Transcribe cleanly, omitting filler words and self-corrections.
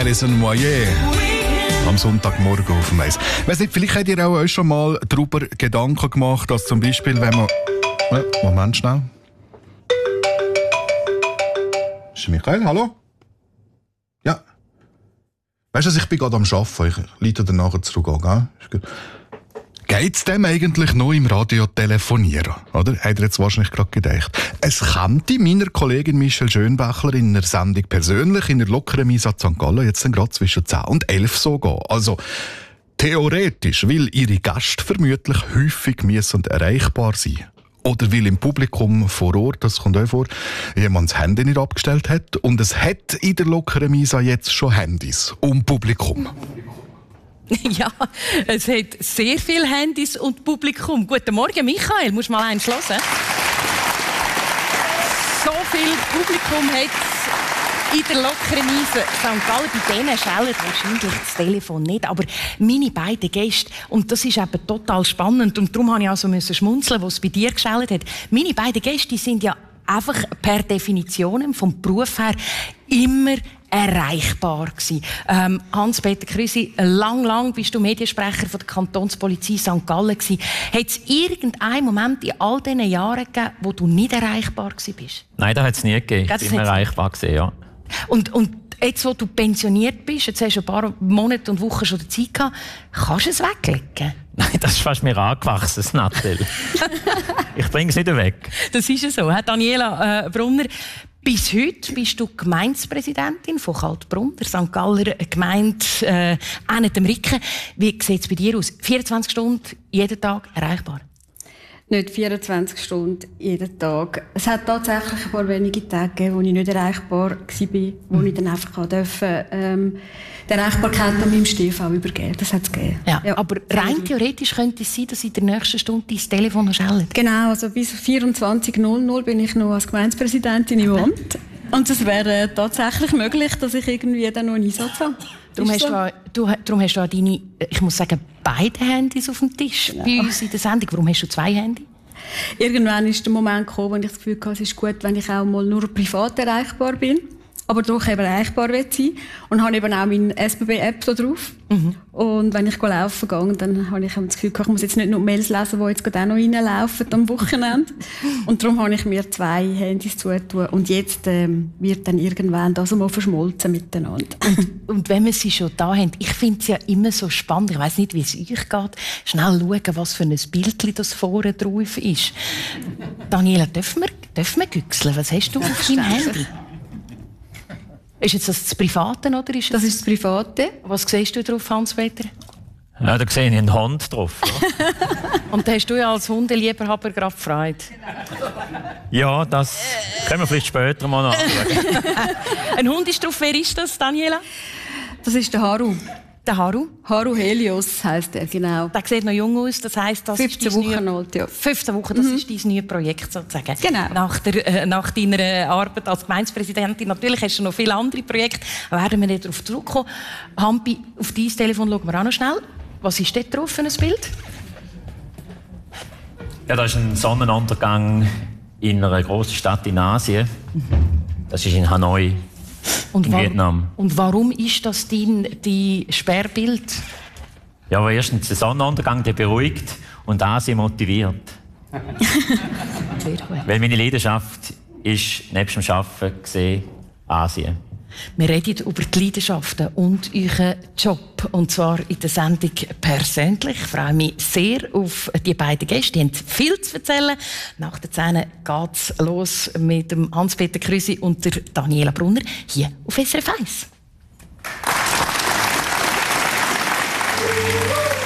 Alison Moyet. Am Sonntagmorgen auf dem Eis. Weiss nicht, vielleicht habt ihr auch euch schon mal darüber Gedanken gemacht, dass zum Beispiel, wenn man... Moment schnell. Ist Michael, hallo? Ja. Weißt du, ich bin gerade am Arbeiten. Ich leite dann nachher zurück an, gell? Geht's dem eigentlich noch im Radio telefonieren? Oder? Hat er jetzt wahrscheinlich gerade gedacht. Es könnte meiner Kollegin Michelle Schönbächler in einer Sendung persönlich in der lockeren Misa St. Gallen jetzt gerade zwischen 10 und 11 so gehen. Also, theoretisch will ihre Gäste vermutlich häufig müssen erreichbar sein. Oder weil im Publikum vor Ort, das kommt euch vor, jemand das Handy nicht abgestellt hat. Und es hat in der lockeren Misa jetzt schon Handys Publikum. Ja, es hat sehr viele Handys und Publikum. Guten Morgen, Michael. Musst du mal eins hören? So viel Publikum hat es in der lockeren Misa St. Gallen. Bei denen schellt wahrscheinlich das Telefon nicht. Aber meine beiden Gäste, und das ist eben total spannend, und darum musste ich also schmunzeln, als es bei dir geschellt hat. Meine beiden Gäste sind ja einfach per Definition vom Beruf her immer erreichbar gewesen. Hans-Peter Krüsi, lang bist du Mediensprecher von der Kantonspolizei St. Gallen gewesen. Hat es irgendeinen Moment in all diesen Jahren gegeben, wo du nicht erreichbar gewesen bist? Nein, das hat es nie gegeben. Ich bin immer erreichbar gewesen, ja. Und jetzt, wo du pensioniert bist, jetzt hast du ein paar Monate und Wochen schon Zeit gehabt, kannst du es weglegen? Nein, das ist fast mir angewachsen, das Nattel. Ich bringe es nicht weg. Das ist ja so. Daniela Brunner, bis heute bist du Gemeindepräsidentin von Kaltbrunn, der St. Galler Gemeinde dem Ricken. Wie sieht es bei dir aus? 24 Stunden jeden Tag erreichbar? Nicht 24 Stunden jeden Tag. Es hat tatsächlich ein paar wenige Tage gegeben, wo ich nicht erreichbar war, wo ich dann einfach die Erreichbarkeit an meinem Stiefel übergeben. Das hat es gegeben. Ja, aber rein theoretisch könnte es sein, dass in der nächsten Stunde dein Telefon schellt. Genau, also bis 24:00 bin ich noch als Gemeindepräsidentin im Amt. Und es wäre tatsächlich möglich, dass ich irgendwie dann noch einen Einsatz habe. Darum hast du auch deine, ich muss sagen, beide Handys auf dem Tisch bei uns in der Sendung. Warum hast du 2 Handys? Irgendwann ist der Moment gekommen, wo ich das Gefühl hatte, es ist gut, wenn ich auch mal nur privat erreichbar bin, aber doch eben erreichbar sein will. Und habe eben auch meine SBB-App da drauf. Und wenn ich laufen gehe, dann habe ich das Gefühl, ich muss jetzt nicht nur Mails lesen, die jetzt gerade auch noch reinlaufen am Wochenende. Und darum habe ich mir 2 Handys zugetan. Und jetzt wird dann irgendwann das mal verschmolzen miteinander. Und wenn wir sie schon da haben, ich finde es ja immer so spannend, ich weiss nicht, wie es euch geht, schnell schauen, was für ein Bild das vorne drauf ist. Daniela, dürfen wir güchseln? Was hast du auf deinem Handy? Ist jetzt das Private, oder ist das ist das Private. Was siehst du drauf, Hans-Peter? Ja, da sehe ich einen Hund drauf. Ja. Und da hast du ja als Hundeliebhaber gerade Freude. Ja, das können wir vielleicht später mal anschauen. Ein Hund ist drauf. Wer ist das, Daniela? Das ist der Haru. Der Haru? Haru Helios heisst er, genau. Der sieht noch jung aus, das heisst, das 15 Wochen alt, ja. 15 Wochen, das ist dein neues Projekt sozusagen. Genau. Nach deiner Arbeit als Gemeindepräsidentin. Natürlich hast du noch viele andere Projekte, da werden wir nicht darauf zurückkommen. Hampi, auf dein Telefon schauen wir auch noch schnell. Was ist dort drauf für ein Bild? Ja, das ist ein Sonnenuntergang in einer grossen Stadt in Asien. Das ist in Hanoi. In Vietnam. Und warum ist das dein Sperrbild? Ja, aber erstens der Sonnenuntergang, der beruhigt und Asien motiviert. Weil meine Leidenschaft ist, nebst dem Arbeiten gesehen, Asien. Wir reden über die Leidenschaften und euren Job. Und zwar in der Sendung persönlich. Ich freue mich sehr auf die beiden Gäste. Die haben viel zu erzählen. Nach der 10 geht es los mit dem Hans-Peter Krüsi und der Daniela Brunner hier auf SRF 1.